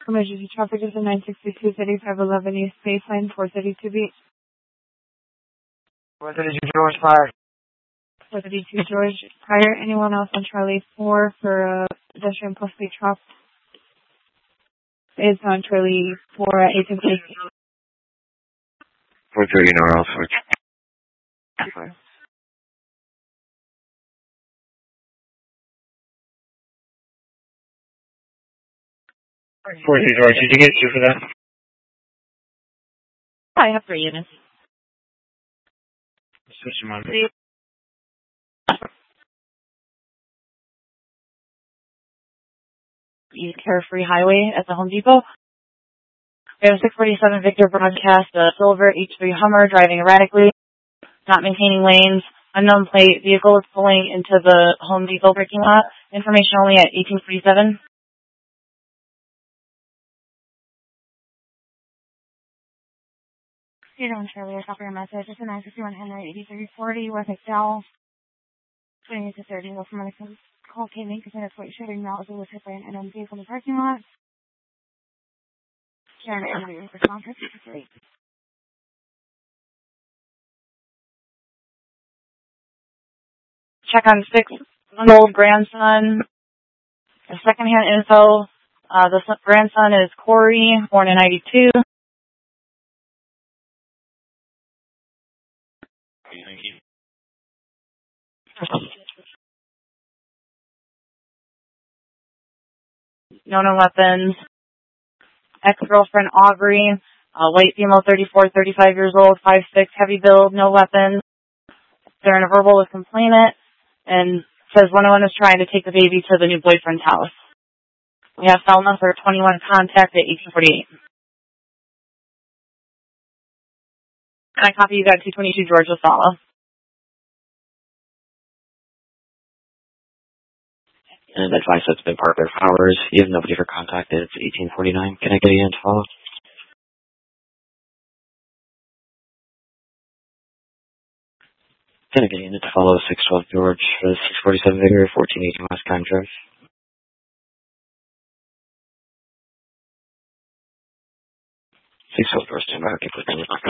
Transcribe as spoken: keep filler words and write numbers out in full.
Emergency traffic is in nine sixty-two, thirty-five eleven East Baseline, four thirty-two Beach. four thirty-two George Fire. four thirty-two George. Prior, anyone else on Charlie four for uh, pedestrian possibly trapped? Is on Charlie four at eighteen fifty. four thirty North, which. four thirty George, did you get two for that? I have three units. Switch them on. East Carefree Highway at the Home Depot. We have a six forty-seven Victor broadcast, a silver H three Hummer driving erratically, not maintaining lanes, unknown plate, vehicle is pulling into the Home Depot parking lot. Information only at eighteen forty-seven. You don't Charlie, I copy your message. It's a nine sixty-one Henry, eighty-three forty, West Excel. twenty to thirty, well, from my call came in because that's what you're shooting now. It was hit by an unknown vehicle in the parking lot. Sharon, interview for contact. Great. Check on six, an old grandson. The secondhand info. Uh, the grandson is Corey, born in ninety-two. Thank you. No known weapons. Ex-girlfriend Aubrey, uh, white female, thirty-four, thirty-five years old, five six, heavy build, no weapons. They're in a verbal with complainant and says one of them is trying to take the baby to the new boyfriend's house. We have cell number twenty-one contact at eighteen forty-eight. Can I copy you got two twenty-two George LaSala? And advice that's been parked there for hours. You have nobody for contact. It's eighteen forty-nine. Can I get a unit to follow? Can I get a unit to follow six twelve George for the six forty-seven Vigor, fourteen eighteen West Crime Drive? six twelve George, stand by. Okay, please.